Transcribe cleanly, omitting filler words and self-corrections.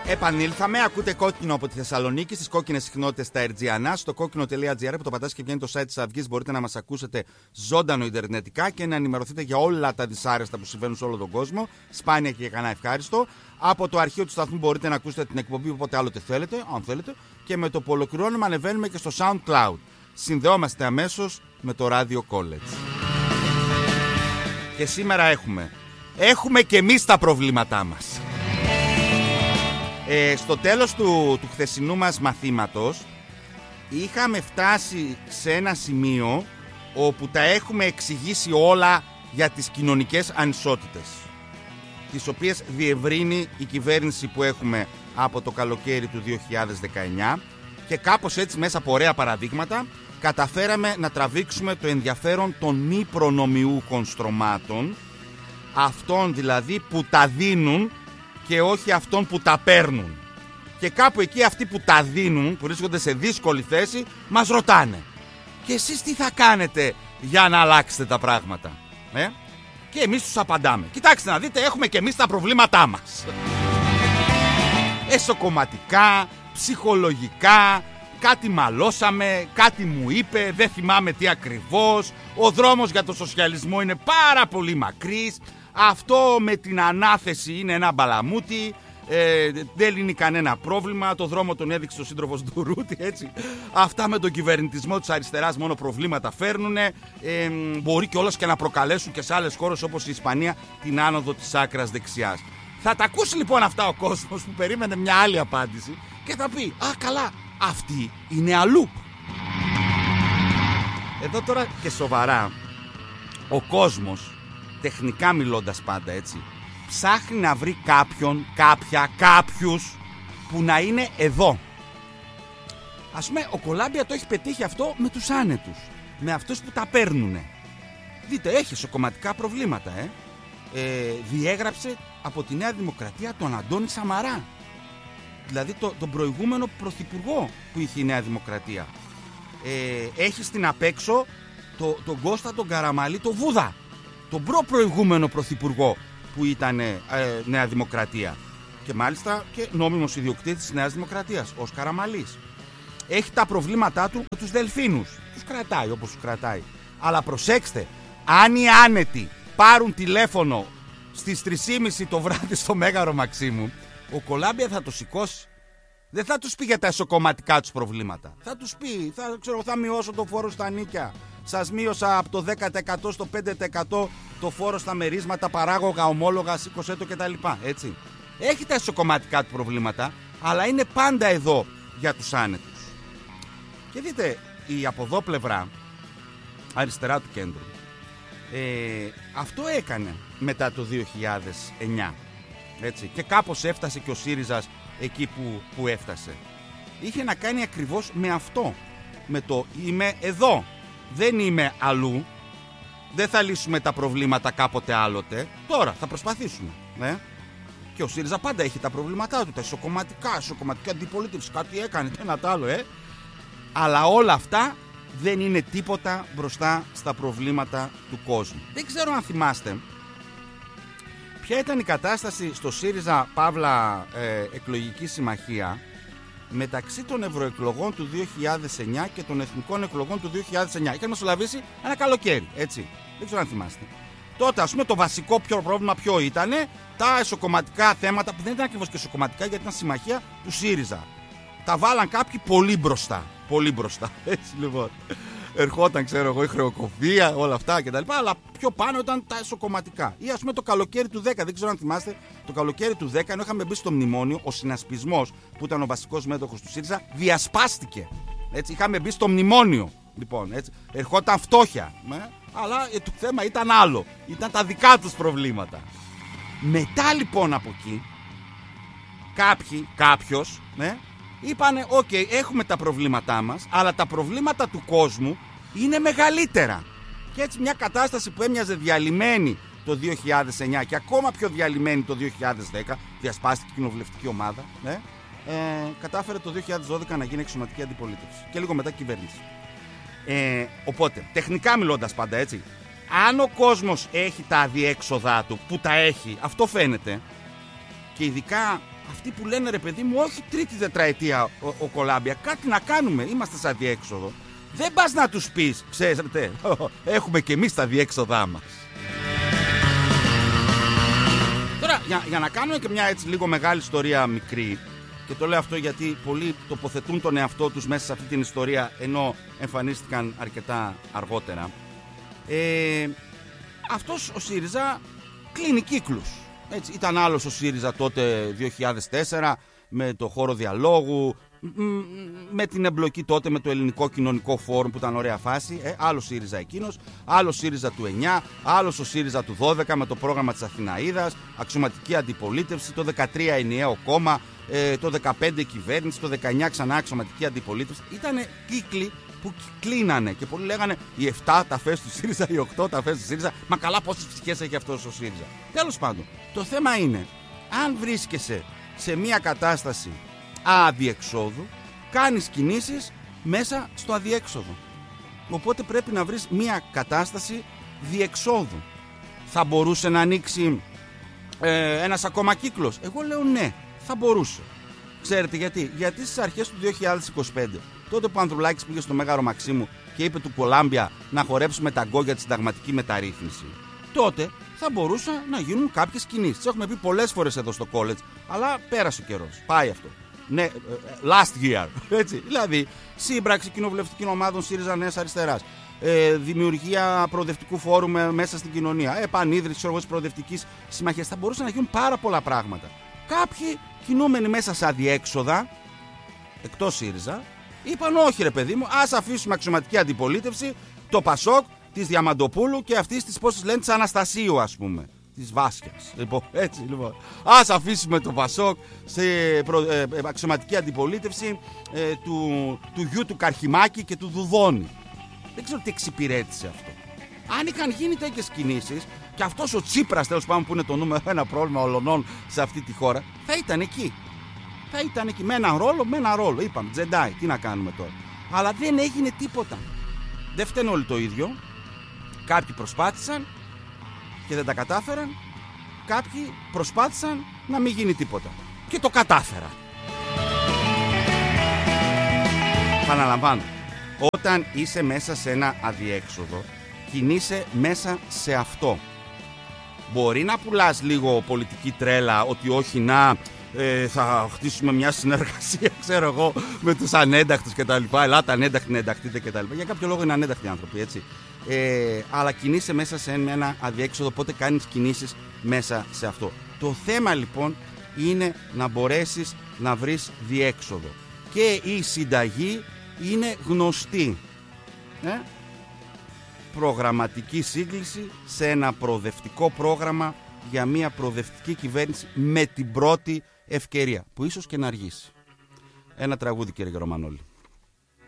Επανήλθαμε, ακούτε Κόκκινο από τη Θεσσαλονίκη στις κόκκινες συχνότητες στα RGNA, στο κόκκινο.gr που το πατάς και βγαίνει το site της Αυγής. Μπορείτε να μας ακούσετε ζωντανό ιντερνετικά και να ενημερωθείτε για όλα τα δυσάρεστα που συμβαίνουν σε όλο τον κόσμο, σπάνια και κανένα ευχάριστο. Από το αρχείο του σταθμού μπορείτε να ακούσετε την εκπομπή όποτε άλλοτε θέλετε, αν θέλετε, και με το που ολοκληρώνουμε ανεβαίνουμε και στο SoundCloud. Συνδεόμαστε αμέσως με το Radio College. Και σήμερα έχουμε και εμείς τα προβλήματά μας. Στο τέλος του χθεσινού μας μαθήματος είχαμε φτάσει σε ένα σημείο όπου τα έχουμε εξηγήσει όλα για τις κοινωνικές ανισότητες, τις οποίες διευρύνει η κυβέρνηση που έχουμε από το καλοκαίρι του 2019, και κάπως έτσι μέσα από ωραία παραδείγματα καταφέραμε να τραβήξουμε το ενδιαφέρον των μη προνομιούχων στρωμάτων, αυτών δηλαδή που τα δίνουν και όχι αυτών που τα παίρνουν. Και κάπου εκεί αυτοί που τα δίνουν, που βρίσκονται σε δύσκολη θέση, μας ρωτάνε: και εσείς τι θα κάνετε για να αλλάξετε τα πράγματα? Και εμείς τους απαντάμε: κοιτάξτε να δείτε, έχουμε και εμείς τα προβλήματά μας. Εσωκομματικά, ψυχολογικά, κάτι μαλώσαμε, κάτι μου είπε, δεν θυμάμαι τι ακριβώς, ο δρόμος για το σοσιαλισμό είναι πάρα πολύ μακρύς, αυτό με την ανάθεση είναι ένα μπαλαμούτι, δεν λύνει κανένα πρόβλημα, το δρόμο τον έδειξε ο σύντροφος του Ρούτη, έτσι. Αυτά με τον κυβερνητισμό της αριστεράς μόνο προβλήματα φέρνουνε, μπορεί κιόλας και να προκαλέσουν και σε άλλες χώρες όπως η Ισπανία την άνοδο της άκρας δεξιάς. Θα τα ακούσει λοιπόν αυτά ο κόσμος που περίμενε μια άλλη απάντηση και θα πει: α, καλά, αυτή είναι αλλού. Εδώ τώρα και σοβαρά, ο κόσμος, τεχνικά μιλώντας πάντα έτσι, ψάχνει να βρει κάποιον, κάποιους που να είναι εδώ. Ας πούμε, ο Κολάμπια το έχει πετύχει αυτό με τους άνετους, με αυτούς που τα παίρνουνε. Δείτε, έχει εσωκομματικά προβλήματα, διέγραψε από τη Νέα Δημοκρατία τον Αντώνη Σαμαρά, δηλαδή τον προηγούμενο πρωθυπουργό που είχε η Νέα Δημοκρατία. Έχει στην απέξω τον Κώστα τον Καραμαλή, τον Βούδα, τον προηγούμενο πρωθυπουργό που ήταν Νέα Δημοκρατία και μάλιστα και νόμιμος ιδιοκτήτης της Νέας Δημοκρατίας, ως Καραμαλής. Έχει τα προβλήματά του με τους Δελφίνους, τους κρατάει όπως τους κρατάει. Αλλά προσέξτε, αν οι άνετοι πάρουν τηλέφωνο στις 3:30 το βράδυ στο Μέγαρο Μαξίμου, ο Κολάμπια θα το σηκώσει. Δεν θα τους πει για τα εσωκομματικά τους προβλήματα. Θα τους πει: θα μειώσω το φόρο στα νίκια. Σας μείωσα από το 10% στο 5% το φόρο στα μερίσματα, παράγωγα, ομόλογα, σήκωσέ το κτλ. Έτσι. Έχει τα εσωκομματικά του προβλήματα, αλλά είναι πάντα εδώ για τους άνετους. Και δείτε, η από εδώ πλευρά, αριστερά του κέντρου, αυτό έκανε μετά το 2009. Έτσι. Και κάπως έφτασε και ο ΣΥΡΙΖΑς εκεί που έφτασε. Είχε να κάνει ακριβώς με αυτό. Με το είμαι εδώ, δεν είμαι αλλού. Δεν θα λύσουμε τα προβλήματα κάποτε άλλοτε. Τώρα θα προσπαθήσουμε. Και ο ΣΥΡΙΖΑ πάντα έχει τα προβλήματά του, τα εσωκομματική αντιπολίτευση. Κάτι έκανε, ένα τ' άλλο, Αλλά όλα αυτά δεν είναι τίποτα μπροστά στα προβλήματα του κόσμου. Δεν ξέρω αν θυμάστε ποια ήταν η κατάσταση στο ΣΥΡΙΖΑ Παύλα εκλογική συμμαχία μεταξύ των ευρωεκλογών του 2009 και των εθνικών εκλογών του 2009. Είχαμε μεσολαβήσει ένα καλοκαίρι, έτσι. Δεν ξέρω αν θυμάστε. Τότε, ας πούμε, το βασικό πρόβλημα ποιο ήτανε? Τα εσωκομματικά θέματα, που δεν ήταν ακριβώς και εσωκομματικά, γιατί ήταν συμμαχία του ΣΥΡΙΖΑ. Τα βάλαν κάποιοι πολύ μπροστά. Πολύ μπροστά. Έτσι λοιπόν. Ερχόταν, ξέρω εγώ, η χρεοκοπία, όλα αυτά κτλ. Αλλά πιο πάνω ήταν τα εσωκομματικά. Ή ας πούμε το καλοκαίρι του 10, δεν ξέρω αν θυμάστε, το καλοκαίρι του 10, ενώ είχαμε μπει στο μνημόνιο, ο συνασπισμός που ήταν ο βασικός μέτοχος του ΣΥΡΙΖΑ διασπάστηκε. Έτσι, είχαμε μπει στο μνημόνιο. Λοιπόν, έτσι. Ερχόταν φτώχεια. Αλλά το θέμα ήταν άλλο. Ήταν τα δικά τους προβλήματα. Μετά λοιπόν από εκεί, κάποιος, είπανε: «Οκ, έχουμε τα προβλήματά μας, αλλά τα προβλήματα του κόσμου είναι μεγαλύτερα». Και έτσι μια κατάσταση που έμοιαζε διαλυμένη το 2009 και ακόμα πιο διαλυμένη το 2010, διασπάστηκε η κοινοβουλευτική ομάδα, κατάφερε το 2012 να γίνει εξωματική αντιπολίτευση και λίγο μετά κυβέρνηση. Οπότε, τεχνικά μιλώντας πάντα, έτσι, αν ο κόσμος έχει τα αδιέξοδά του, που τα έχει, αυτό φαίνεται, Και ειδικά αυτοί που λένε ρε παιδί μου, όχι τρίτη τετραετία ο Κολάμπια, κάτι να κάνουμε, είμαστε σε αδιέξοδο. Δεν πας να τους πεις, ξέρετε, έχουμε και εμείς τα διέξοδά μας. Τώρα, για να κάνουμε και μια έτσι λίγο μεγάλη ιστορία μικρή, και το λέω αυτό γιατί πολλοί τοποθετούν τον εαυτό τους μέσα σε αυτή την ιστορία, ενώ εμφανίστηκαν αρκετά αργότερα. Αυτός ο ΣΥΡΙΖΑ κλείνει κύκλους. Έτσι, ήταν άλλος ο ΣΥΡΙΖΑ τότε 2004 με το χώρο διαλόγου, με την εμπλοκή τότε με το Ελληνικό Κοινωνικό Φόρουμ που ήταν ωραία φάση. Άλλο ΣΥΡΙΖΑ εκείνος, άλλο ΣΥΡΙΖΑ του 9, άλλος ο ΣΥΡΙΖΑ του 12 με το πρόγραμμα της Αθηναΐδας, αξιωματική αντιπολίτευση, το 13 ενιαίο κόμμα, το 15 κυβέρνηση, το 19 ξανά αξιωματική αντιπολίτευση. Ήτανε κύκλοι που κλείνανε και πολλοί λέγανε οι 7 ταφές του ΣΥΡΙΖΑ, οι 8 ταφές του ΣΥΡΙΖΑ. Μα καλά, πόσες ψυχές έχει αυτός ο ΣΥΡΙΖΑ. Τέλος πάντων, το θέμα είναι, αν βρίσκεσαι σε μια κατάσταση αδιεξόδου, κάνεις κινήσεις μέσα στο αδιέξοδο. Οπότε πρέπει να βρεις μια κατάσταση διεξόδου. Θα μπορούσε να ανοίξει ένας ακόμα κύκλος? Εγώ λέω ναι, θα μπορούσε. Ξέρετε γιατί? Γιατί στις αρχές του 2025, τότε που ο Ανδρουλάκης πήγε στο Μέγαρο Μαξίμου και είπε του Κολάμπια να χορέψουμε ταγκό για τη συνταγματική μεταρρύθμιση, τότε θα μπορούσαν να γίνουν κάποιες κινήσεις. Τις έχουμε πει πολλές φορές εδώ στο college, αλλά πέρασε ο καιρός. Πάει αυτό. Ναι, last year. Έτσι. Δηλαδή, σύμπραξη κοινοβουλευτικών ομάδων ΣΥΡΙΖΑ Νέας Αριστεράς. Δημιουργία προοδευτικού φόρουμ μέσα στην κοινωνία. Επανίδρυση της προοδευτικής συμμαχίας. Θα μπορούσαν να γίνουν πάρα πολλά πράγματα. Κάποιοι κινούμενοι μέσα σε αδιέξοδα, εκτός ΣΥΡΙΖΑ, είπαν όχι ρε παιδί μου, ας αφήσουμε αξιωματική αντιπολίτευση, το ΠΑΣΟΚ, της Διαμαντοπούλου και αυτής της, πώς λένε, της Αναστασίου, ας πούμε. Της Βάσκιας. Λοιπόν, έτσι λοιπόν. Ας αφήσουμε το ΠΑΣΟΚ σε αξιωματική αντιπολίτευση του γιου του Καρχιμάκη και του Δουδόνη. Δεν ξέρω τι εξυπηρέτησε αυτό. Αν είχαν γίνει τέτοιες κινήσεις και αυτός ο Τσίπρας, τέλος πάντων, που είναι το νούμερο ένα πρόβλημα ολονών σε αυτή τη χώρα, θα ήταν εκεί. Θα ήταν εκεί με ένα ρόλο, είπαμε, Τζεντάι, τι να κάνουμε τώρα. Αλλά δεν έγινε τίποτα. Δεν φταίνουν όλοι το ίδιο. Κάποιοι προσπάθησαν και δεν τα κατάφεραν. Κάποιοι προσπάθησαν να μην γίνει τίποτα και το κατάφεραν. Επαναλαμβάνω, όταν είσαι μέσα σε ένα αδιέξοδο, κινείσαι μέσα σε αυτό. Μπορεί να πουλάς λίγο πολιτική τρέλα, ότι όχι να θα χτίσουμε μια συνεργασία, ξέρω εγώ, με τους ανένταχτους κτλ. Ελάτε ανένταχτοι να ενταχθείτε κτλ. Για κάποιο λόγο είναι ανένταχτοι άνθρωποι, έτσι. Αλλά κινείσαι μέσα σε ένα αδιέξοδο, οπότε κάνεις κινήσεις μέσα σε αυτό. Το θέμα λοιπόν είναι να μπορέσεις να βρεις διέξοδο. Και η συνταγή είναι γνωστή. Προγραμματική σύγκληση σε ένα προοδευτικό πρόγραμμα για μια προοδευτική κυβέρνηση με την πρώτη ευκαιρία, που ίσως και να αργήσει. Ένα τραγούδι, κύριε Ρωμανόλη.